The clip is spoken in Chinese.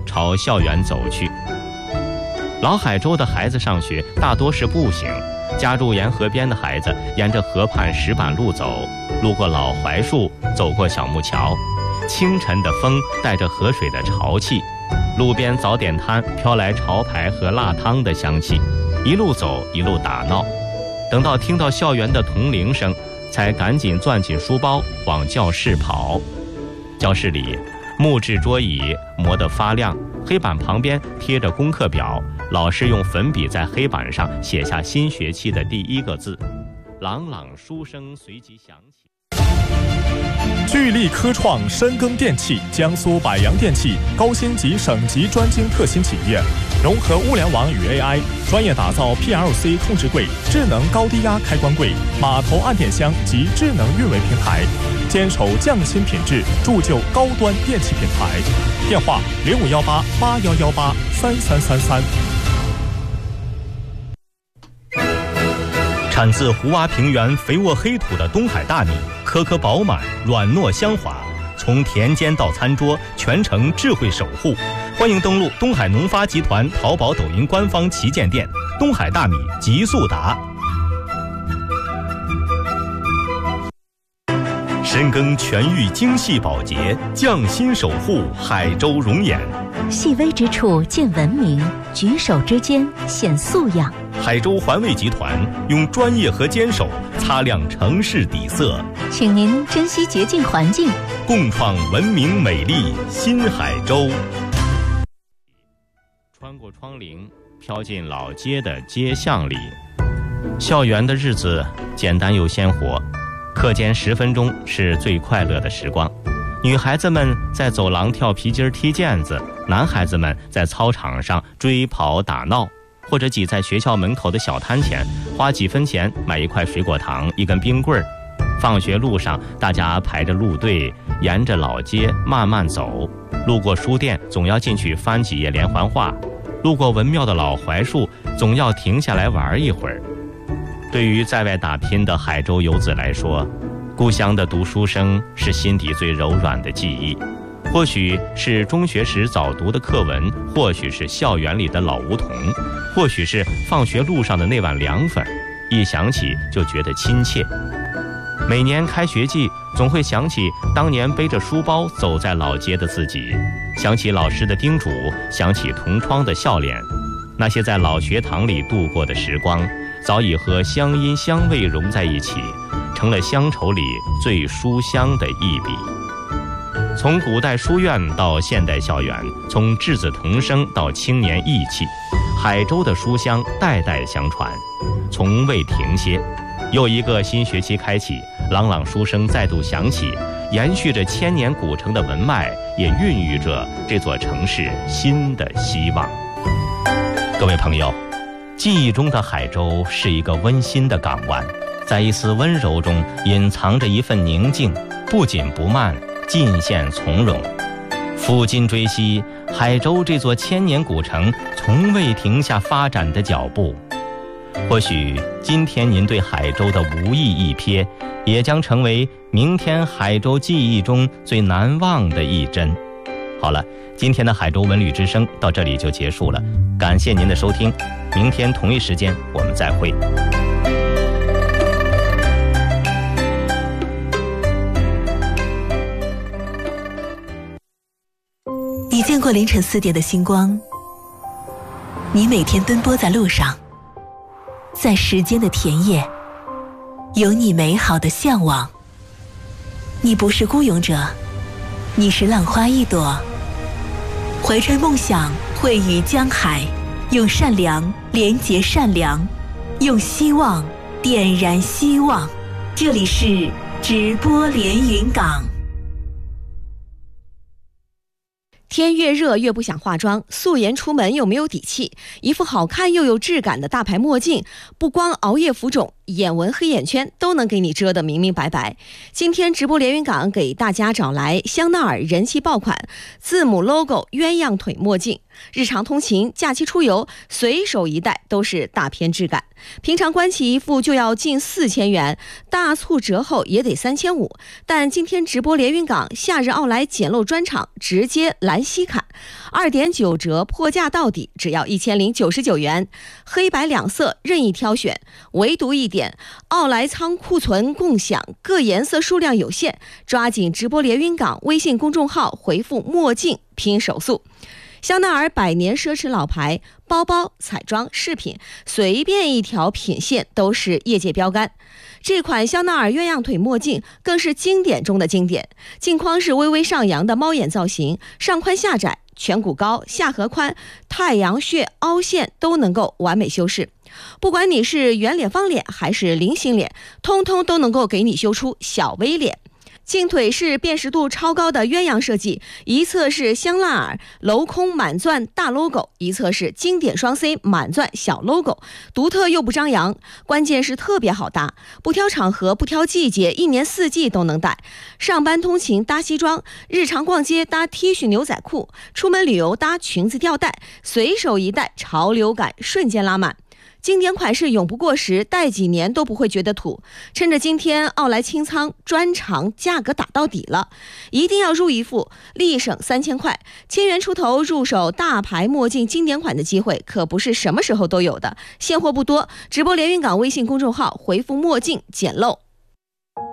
朝校园走去。老海州的孩子上学大多是步行，家住沿河边的孩子沿着河畔石板路走，路过老槐树，走过小木桥。清晨的风带着河水的潮气，路边早点摊飘来潮牌和辣汤的香气，一路走一路打闹。等到听到校园的铜铃声，才赶紧攥紧书包往教室跑。教室里木质桌椅磨得发亮，黑板旁边贴着功课表，老师用粉笔在黑板上写下新学期的第一个字，朗朗书声随即响起。 聚力科创深耕电器，江苏百洋电器高星级省级专精特新企业，融合物联网与 AI， 专业打造 PLC 控制柜、智能高低压开关柜、码头按电箱及智能运维平台，坚守匠心品质，铸就高端电器品牌。电话051881183333。 产自胡洼平原肥沃黑土的东海大米，颗颗饱满，软糯香滑，从田间到餐桌，全程智慧守护。欢迎登录东海农发集团淘宝、抖音官方旗舰店，东海大米极速达。深耕全域精细保洁，匠心守护海州容颜。 细微之处见文明，举手之间显素养。 海州环卫集团用专业和坚守擦亮城市底色， 请您珍惜洁净环境， 共创文明美丽新海州。 穿过窗棂，飘进老街的街巷里。校园的日子简单又鲜活，课间10分钟是最快乐的时光。女孩子们在走廊跳皮筋踢毽子，男孩子们在操场上追跑打闹，或者挤在学校门口的小摊前，花几分钱买一块水果糖、一根冰棍儿。放学路上，大家排着路队，沿着老街慢慢走。路过书店，总要进去翻几页连环画；路过文庙的老槐树，总要停下来玩一会儿。对于在外打拼的海州游子来说，故乡的读书声是心底最柔软的记忆。或许是中学时早读的课文，或许是校园里的老梧桐，或许是放学路上的那碗凉粉，一想起就觉得亲切。每年开学季，总会想起当年背着书包走在老街的自己，想起老师的叮嘱，想起同窗的笑脸。那些在老学堂里度过的时光，早已和乡音乡味融在一起，成了乡愁里最书香的一笔。从古代书院到现代校园，从稚子童声到青年义气，海州的书香代代相传，从未停歇。又一个新学期开启，朗朗书声再度响起，延续着千年古城的文脉，也孕育着这座城市新的希望。各位朋友，记忆中的海州是一个温馨的港湾，在一丝温柔中隐藏着一份宁静，不紧不慢，尽现从容。抚今追昔，海州这座千年古城从未停下发展的脚步。或许今天您对海州的无意一瞥，也将成为明天海州记忆中最难忘的一帧。好了，今天的海州文旅之声到这里就结束了，感谢您的收听，明天同一时间我们再会。 你见过凌晨4点的星光？你每天奔波在路上，在时间的田野，有你美好的向往。你不是孤勇者，你是浪花一朵，怀揣梦想，汇于江海，用善良连结善良，用希望点燃希望。这里是直播连云港。 天越热越不想化妆，素颜出门又没有底气，一副好看又有质感的大牌墨镜，不光熬夜浮肿， 眼纹、黑眼圈都能给你遮得明明白白。今天直播连云港给大家找来香奈儿人气爆款字母 logo 鸳鸯腿墨镜，日常通勤、假期出游随手一戴都是大片质感。平常关起一副就要近4000元，大促折后也得3500，但今天直播连云港夏日奥莱捡漏专场直接拦息砍，2.9折破价到底，只要1099元，黑白两色任意挑选。唯独一点，奥莱仓库存共享，各颜色数量有限，抓紧直播连云港微信公众号回复墨镜拼手速。香奈儿100年奢侈老牌，包包、彩妆、饰品，随便一条品线都是业界标杆。这款香奈儿鸳鸯腿墨镜更是经典中的经典，镜框是微微上扬的猫眼造型，上宽下窄，颧骨高，下颌宽，太阳穴、凹陷都能够完美修饰。不管你是圆脸、方脸还是菱形脸，通通都能够给你修出小 V 脸。镜腿是辨识度超高的鸳鸯设计，一侧是香奈儿镂空满钻大 logo， 一侧是经典双 C 满钻小 logo， 独特又不张扬，关键是特别好搭，不挑场合不挑季节，一年四季都能戴。上班通勤搭西装，日常逛街搭 T 恤牛仔裤，出门旅游搭裙子吊带，随手一戴，潮流感瞬间拉满。经典款式永不过时，戴几年都不会觉得土。趁着今天奥莱清仓专场价格打到底了，一定要入一副，立省3000块，1000元出头入手大牌墨镜经典款的机会可不是什么时候都有的，现货不多。直播连云港微信公众号回复墨镜捡漏